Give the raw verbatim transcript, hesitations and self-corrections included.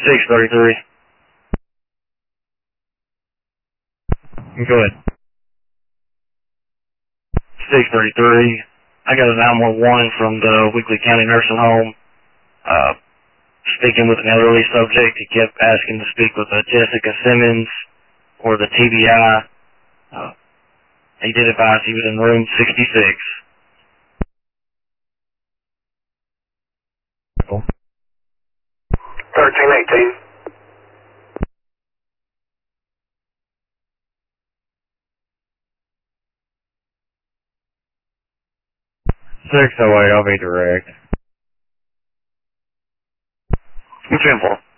six thirty-three. Go ahead. six thirty-three. I got a nine one one from the Weakley County Nursing Home. Uh, speaking with an elderly subject. He kept asking to speak with uh, Jessica Simmons or the T B I. Uh, he did advise he was in room sixty-six. thirteen eighteen. six oh eight, I'll be direct. What's in for?